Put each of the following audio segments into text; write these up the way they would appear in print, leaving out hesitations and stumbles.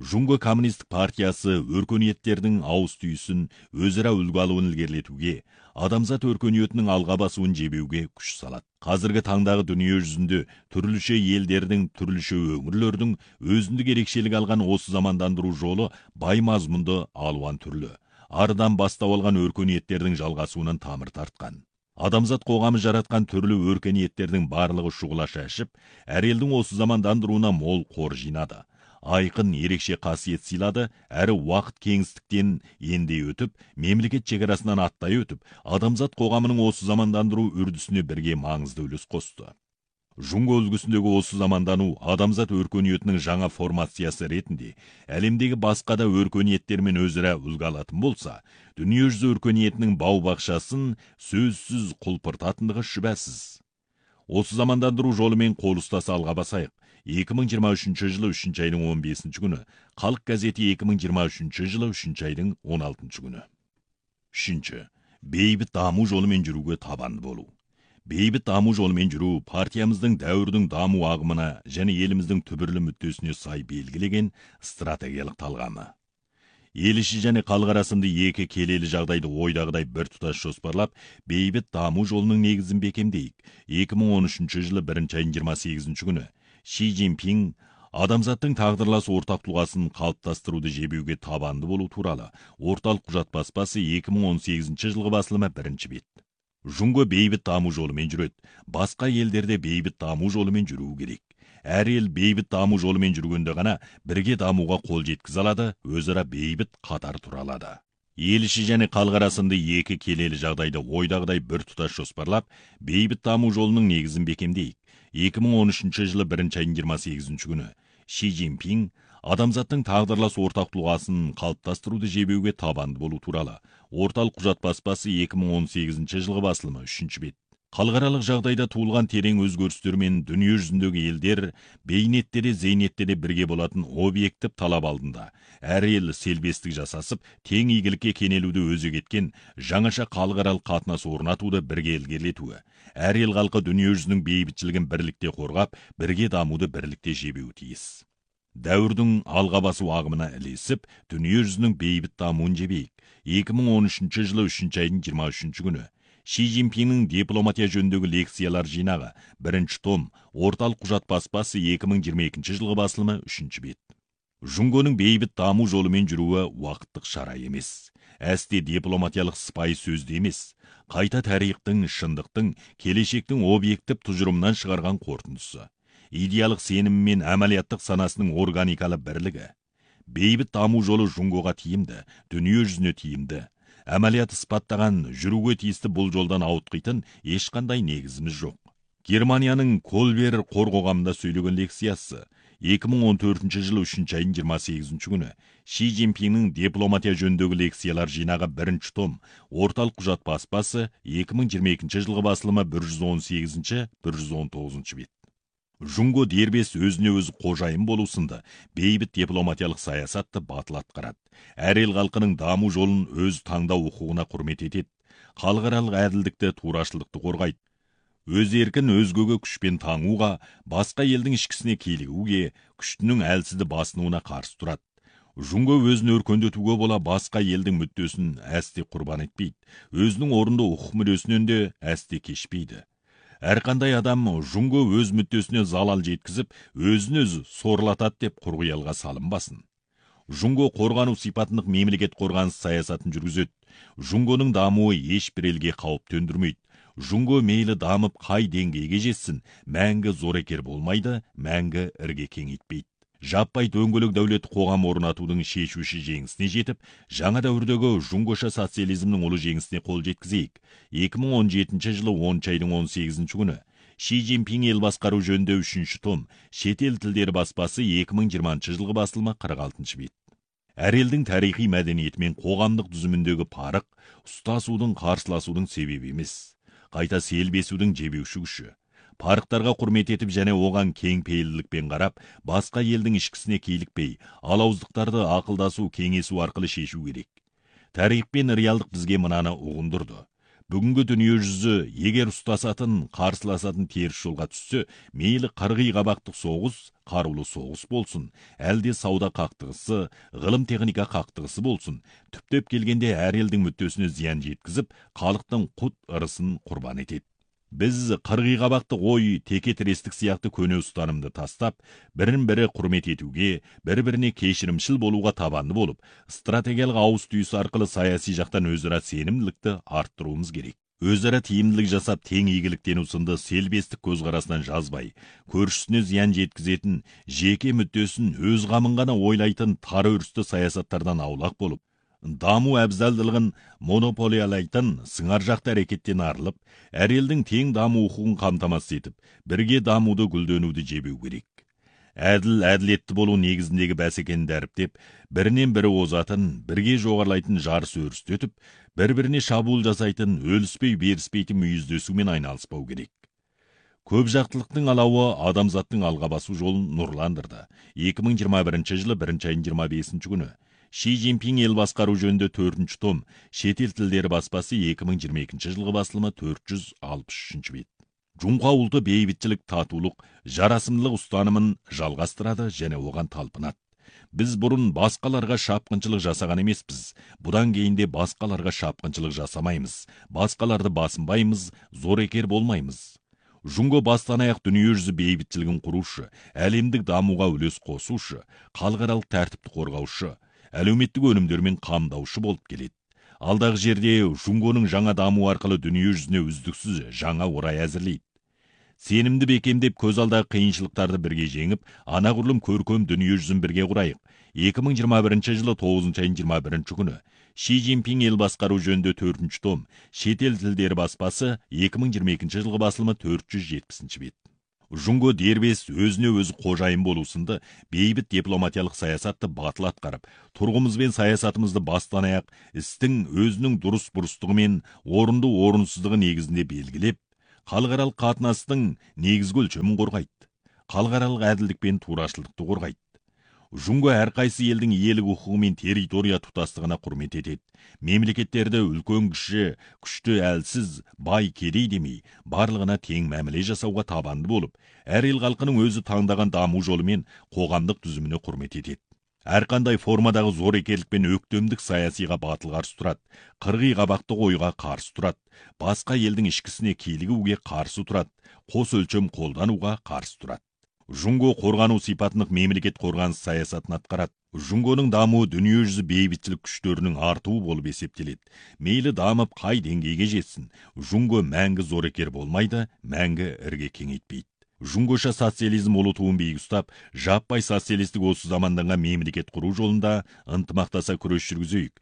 Жунго коммунистік партиясы өркениеттердің ауыз түйісін өзара үлгі алуын ілгерілетуге, адамзат өркениетінің алға басуын жебеуге күш салады. Қазіргі таңдағы дүние жүзінде түрліше елдердің, түрліше өңірлердің өзіндік ерекшелік алған осы замандандыру жолы бай мазмұнды алуан түрлі. Арыдан бастау алған өркениеттердің жалғасуынан тамыр тартқан. Адамзат қоғамы жаратқан түрлі өркениеттердің барлығы шұғыла шашып, әр елдің осы замандандыруына мол қор жинады. Айқын ерекше қасиет сыйлады, әрі уақыт кеңістіктен енде өтіп, мемлекет шекарасынан аттай өтіп, адамзат қоғамының осы замандандыру үрдісіне бірге маңызды үлес қосты. Жунго үлгісіндегі осы замандану адамзат өркениетінің жаңа формациясы ретінде әлемдегі басқа да өркениеттермен өзара үлгі алатын болса, дүниежүзі өркениетінің бау-бақшасын сөзсіз құлпыртатындығы шүбәсіз. Осы замандандыру жолымен қол ұстаса алға басайық. 2023 жылы 3 айдың 15 күні, Халық газеті 2023 жылы 3 айдың 16 күні. 3. Бейбіт даму жолымен жүруге табанды болу. Бейбіт даму жолымен жүру партиямыздың дәуірдің даму ағымына және еліміздің түбірлі мүддесіне сай белгілеген стратегиялық талғамы. Ел іші және халық арасында екі келелі жағдайды ойдағыдай бір тұтас жоспарлап, бейбіт даму жолының негізін бекемдейік. 2013 жылы 1 айдың 28 күні Ши Цзиньпин адамзаттың тағдырлас ортақ тұлғасын қалыптастыруды жебеуге табанды болу туралы орталық құжат баспасы 2018 жылғы басылымы 1 бет. Жунго бейбіт даму жолымен жүреді. Басқа елдерде бейбіт даму жолымен жүру керек. Әр ел бейбіт даму жолымен жүргенде ғана бірге дамуға қол жеткізе алады, өзара бейбіт қатар тұра алады. Ел іші және халық арасында екі келелі жағдайды ойдағыдай бір тұтас жоспарлап, бейбіт даму жолының негізін бекемдейік. 2013 жылы 1 айдың 28 күні Ши Цзиньпин адамзаттың тағдырлас ортақ тұлғасын қалыптастыруды жебеуге табанды болу туралы орталық құжат баспасы 2018 жылғы басылымы 3 бет. Халықаралық жағдайда туылған терең өзгерістермен дүние жүзіндегі елдер бейнетте зейнетте бірге болатын объектив талап алдында. Әр ел селбестік жасасып, тең игілікке кенелуді өзек еткен жаңаша халықаралық қатынас орнатуды бірге ілгерілетуі. Әр ел халқы дүние жүзінің бейбітшілігін бірлікте қорғап, бірге дамуды бірлікте жебеуі тиіс. Дәуірдің алға басу ағымына ілесіп, дүние жүзінің бейбіт дамуын жебейік. 2013 жылы 3 айдың 23 күні Ши Цзиньпиннің дипломатия жөніндегі лекциялар жинағы 1 том, орталық құжат баспасы 2022 жылғы басылымы 3 бет. Жунгоның бейбіт даму жолымен жүруі уақыттық шара емес. Әсте дипломатиялық сыпайы сөзді емес. Қайта тарихтың, шындықтың, келешектің объектив тұжырымынан шығарған қорытындысы. Идеялық сенім мен әмәлияттық санасының органикалы бірлігі. Бейбіт даму жолы Жунгоға тиімді, дүние жүзіне тиімді. Әмәлият іспаттаған жүруге тиісті бұл жолдан ауытқитын ешқандай негізіміз жоқ. Германияның Кольбер қорғамында сөйлеген лекциясы 2014 жылы 3 айдың 28 күні Ши Цзиньпиннің дипломатия жөніндегі лекциялар жинағы 1 том, орталық құжат баспасы 2022 жылғы басылымы 118-119 бет. Жунго дербес өзіне өзі қожайын болу сынды бейбіт дипломатиялық саясатты батыл атқарады. Әр ел халқының даму жолын өз таңдау құқығына құрмет етеді. Халықаралық әділдікті, турашылдықты қорғайды. Өз еркін өзгеге күшпен таңуға, басқа елдің ішкісіне килігуге, күштінің әлсізді басынуына қарсы тұрады. Жунго өзін өркендетуге бола басқа елдің мүддесін әсте құрбан етпейді. Өзінің орынды құқық мүддесінен де әсте кешпейді. Әрқандай адам Жунго өз мүддесіне залал жеткізіп, өзін-өзі сорлатады деп құрғиялға салынбасын. Жунго қорғану сипатындық мемлекет қорғаныс саясатын жүргізеді. Жунгоның дамуы ешбір елге қауіп төндірмейді. Жунго мейлі дамып қай деңгейге жетсін, мәңгі зорекер болмайды, мәңгі ірге кеңейтпейді. Жаппай дөңгелек дәулет қоғам орнатудың шешуші жеңісіне жетіп, жаңа дәуірдегі жунгоша социализмнің ұлы жеңісіне қол жеткізейік. 2017 жылы 10 айдың 18 күні Ши Цзиньпин ел басқару жөнінде 3 том, шетел тілдері баспасы 2020 жылғы басылымы 46 бет. Әр елдің тарихи мәдениеті мен қоғамдық түзіміндегі парық, ұстасудың, қарсыласудың себебі емес, қайта селбесудің жебеуші күші. Парықтарға құрмет етіп және оған кең пейілділікпен қарап, басқа елдің ішкісіне килікпей, алауыздықтарды ақылдасу, кеңесу арқылы шешу керек. Тарих пен реалдық бізге мынаны ұғындырды. Бүгінгі дүние жүзі егер ұстасатын, қарсыласатын теріс жолға түссе, мейлі қырғи қабақтық соғыс, қарулы соғыс болсын, әлде сауда қақтығысы, ғылым техника қақтығысы болсын, түптеп келгенде әр елдің мүддесіне зиян жеткізіп, халықтың құт ырысын құрбан етеді. Біз қырғи қабақтық ой, текетірестік сияқты көне ұстанымды тастап, бірін-бірі құрмет етуге, бір-біріне кешірімшіл болуға табанды болып, стратегиялық ауыс түйіс арқылы саяси жақтан өзара сенімділікті арттыруымыз керек. Өзара тиімділік жасап, тең игіліктену сынды селбестік көзқарасынан жазбай, көршісіне зиян жеткізетін, жеке мүддесін өз қамын ғана ойлайтын тар өрісті саясаттардан аулақ болып, даму әбзалдылығын монополиялайтын сыңар жақты әрекеттен арылып, әр елдің тең даму құқығын қамтамасыз етіп, бірге дамуды гүлденуді жебеу керек. Әділетті болу негізіндегі бәсекені дәріптеп, бірінен бірі озатын, бірге жоғарлайтын жарыс өрісті өтіп, бір-біріне шабуыл жасайтын, өліспей беріспейтін мүйіздесумен айналыспау керек. Көп жақтылықтың алауы адамзаттың алға басу жолын нұрландырды. 2021 жылы 1 айының 25 күні Ши Цзиньпин ел басқару жөнінде 4-ші том, шетел тілдері баспасы 2022 жылғы басылымы 463 бет. Жұңға ұлты бейбітшілік, татулық, жарасымдылық ұстанымын жалғастырады және оған талпынады. Біз бұрын басқаларға шапқыншылық жасаған емеспіз. Бұдан кейінде басқаларға шапқыншылық жасамаймыз. Басқаларды басынбаймыз, зорекер болмаймыз. Жұңго бастан аяқ дүние жүзі бейбітшілігін құрушы, әлемдік дамуға үлес қосушы, халықаралық тәртіпті қорғаушы, әлеуметтік өнімдермен қамдаушы болып келеді. Алдағы жерде Жұңгоның жаңа даму арқылы дүние жүзіне үздіксіз жаңа орай әзірлейді. Сенімді бекемдеп, көз алдағы қиыншылықтарды бірге жеңіп, анағұрлым көркем дүние жүзін бірге құрайық. 2021 жылы 9 айының 21 күні Ши Цзиньпин ел басқару жөнінде 4-ші том, шетел тілдері баспасы 2022 жылғы басылымы 470 бет. Жұңго дербес өзіне өзі қожайын болу сынды бейбіт дипломатиялық саясатты батыл атқарып, тұрғымызбен саясатымызды бастан аяқ істің өзінің дұрыс бұрыстығымен орынды орынсыздығы негізінде белгілеп, халықаралық қатынастың негізгі өлшемін қорғайды. Халықаралық әділдік пен турашылдықты қорғайды. Жұңго әрқайсы елдің иелік құқығы мен территория тұтастығына құрмет етеді. Мемлекеттерді үлкен күшті әлсіз, бай кедей демей, барлығына тең мәміле жасауға табанды болып, әр ел халқының өзі таңдаған даму жолы мен қоғамдық түзіміне құрмет етеді. Әрқандай формадағы зорекерлік пен өктемдік саясиға батыл қарсы тұрады, қырғи қабақтық ойға қарсы тұрады, басқа елдің ішкісіне килігуге қарсы тұрады, қос өлшем қолдануға қарсы тұрады. Жұңго қорғану сипатынық мемлекет қорғаныс саясатын атқарады. Жұңгоның дамуы дүние жүзі бейбітшілік күштерінің артуы болып есептеледі. Мейлі дамып қай деңгейге жетсін, Жұңго мәңгі зорекер болмайды, мәңгі ірге кеңейтпейді. Жұңгоша социализм ұлы туын биік ұстап, жаппай социалистік осы заманданған мемлекет құру жолында ынтымақтаса күрес жүргізейік.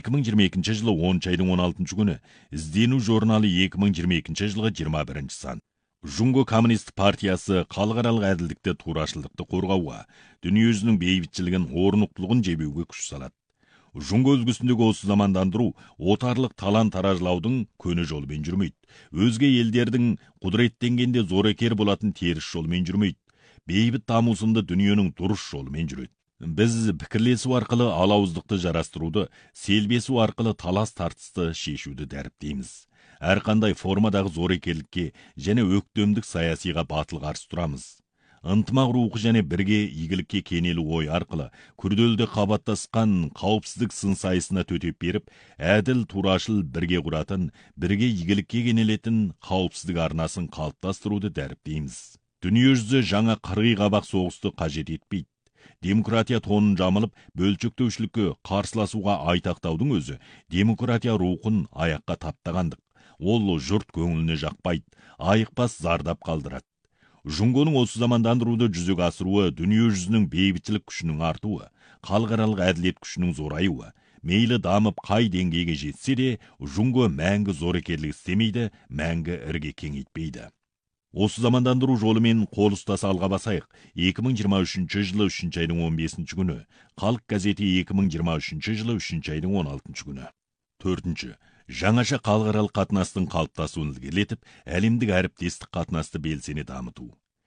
2022 жылы 10 айының 16 күні іздену журналы 2022 жылғы 21 сан. Жұңго коммунист партиясы халықаралық әділдікті, турашылдықты қорғауға, дүние жүзінің бейбітшілігін, орнықтылығын жебеуге күш салады. Жұңго үлгісіндегі осы замандандыру отарлық талан-таражлаудың көне жолымен жүрмейді. Өзге елдердің құдіреттенгенде зорекер болатын теріс жолымен жүрмейді. Бейбіт дамусында дүниенің дұрыс жолымен жүреді. Біз пікірлесу арқылы алауыздықты жарастыруды, селбесу арқылы талас тартысты шешуді дәріптейміз. Әрқандай формадағы зорекерлікке және өктемдік саясиға батыл қарсы тұрамыз. Ынтымақ рухы және бірге игілікке кенелі ой арқылы күрделді қабаттасқан қауіпсіздік сын сайысына төтеп беріп, әділ турашыл бірге құратын, бірге игілікке кенелетін қауіпсіздік арнасын қалыптастыруды дәріптейміз. Дүние жүзі жаңа қырғи қабақ соғысты қажет етпейді. Демократия тонын жамылып, бөлшектеушілікке қарсыласуға айтақтаудың өзі демократия рухын аяққа таптағандық. Ол жұрт көңіліне жақпайды, айықпас зардап қалдырады. Жұңгоның осы замандандыруды жүзеге асыруы дүние жүзінің бейбітшілік күшінің артуы, халықаралық әділет күшінің зораюы. Мейлі дамып қай деңгейге жетсе де, Жұңго мәңгі зорекерлік істемейді, мәңгі ірге кеңейтпейді. Осы замандандыру жолымен қол ұстаса алға басайық. 2023 жылы 3 айының 15 күні. Халық газеті 2023 жылы 3 айының 16 күні. 4. Жаңаша халықаралық қатынастың қалыптасуын ілгерілетіп, әлемдік әріптестік қатынасты белсене дамыту.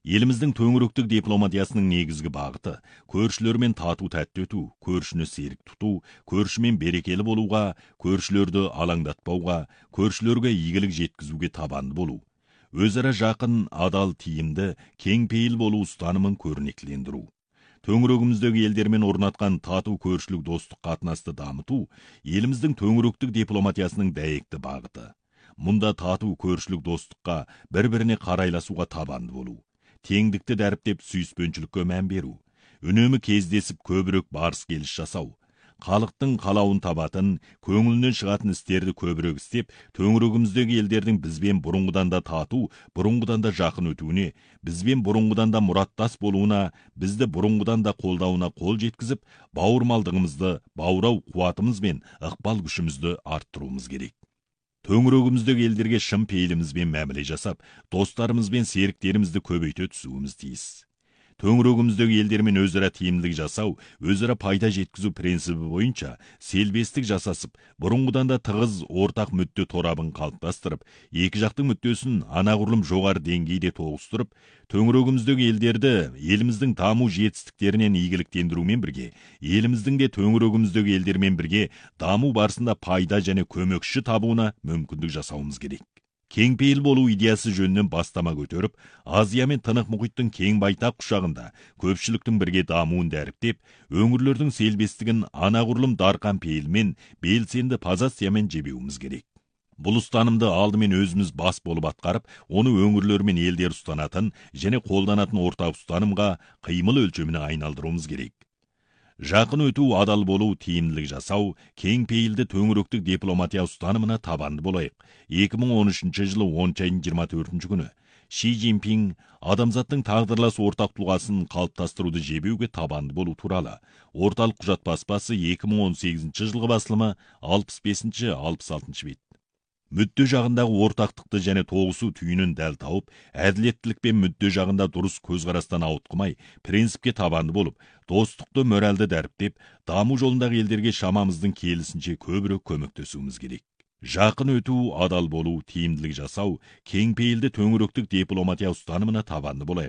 Еліміздің төңіректік дипломатиясының негізгі бағыты көршілермен тату тәтті өту, көршіні серік тұту, көршімен берекелі болуға, көршілерді алаңдатпауға, көршілерге игілік жеткізуге табанды болу. Өзара жақын, адал, тиімді, кеңпейіл болу ұстанымын көрнектілендіру. Төңірегіміздегі елдермен орнатқан тату көршілік достық қатынасты дамыту еліміздің төңіректік дипломатиясының дәйекті бағыты. Мұнда тату көршілік достыққа, бір-біріне қарайласуға табанды болу. Теңдікті дәріптеп сүйіспеншілікке мән беру. Үнемі кездесіп көбірек барыс келіс жасау. Халықтың қалауын табатын, көңілінен шығатын істерді көбірек істеп, төңірегіміздегі елдердің бізбен бұрынғыдан да тату, бұрынғыдан да жақын өтуіне, бізбен бұрынғыдан да мұраттас болуына, бізді бұрынғыдан да қолдауына қол жеткізіп, бауырмалдығымызды, баурау қуатымыз бен ықпал күшімізді арттыруымыз керек. Төңірегіміздегі елдерге шын пейілімізбен мәміле жасап, достарымыз бен серіктерімізді көбейте түсуіміз тиіс. Төңірегіміздегі елдермен өзара тиімділік жасау, өзара пайда жеткізу принципі бойынша селбестік жасасып, бұрынғыдан да тығыз ортақ мүдде торабын қалыптастырып, екі жақтың мүддесін анағұрлым жоғары деңгейде тоғыстырып, төңірегіміздегі елдерді еліміздің даму жетістіктерінен игіліктендірумен бірге, еліміздің де төңірегіміздегі елдермен бірге даму барысында пайда және көмекші табуына мүмкіндік жасауымыз керек. Кеңпейіл болу идеясы жөнінен бастама көтеріп, Азия мен Тынық мұхиттың кең байтақ құшағында көпшіліктің бірге дамуын дәріптеп, өңірлердің селбестігін анағұрлым дарқан пейілмен, белсенді позициямен жебеуіміз керек. Бұл ұстанымды алдымен өзіміз бас болып атқарып, оны өңірлер мен елдер ұстанатын және қолданатын ортақ ұстанымға, қимыл өлшеміне айналдыруымыз керек. Жақын өту, адал болу, тиімділік жасау, кең пейілді төңіректік дипломатия ұстанымына табанды болайық. 2013 жылы 10 айының 24 күні Ши Цзиньпин адамзаттың тағдырлас ортақ тұлғасын қалыптастыруды жебеуге табанды болу туралы орталық құжат баспасы 2018 жылғы басылымы 65-66 бет. Мүдде жағындағы ортақтықты және тоғысу түйінін дәл тауып, әділеттілік пен мүдде жағында дұрыс көзқарастан ауытқымай, принципке табанды болып, достықты моральды дәріптеп, даму жолындағы елдерге шамамыздың келісінше көбірек көмектесуіміз керек. Жақын өту, адал болу, тиімділік жасау, кеңпейілді төңіректік дипломатия ұстанымына табанды болайық.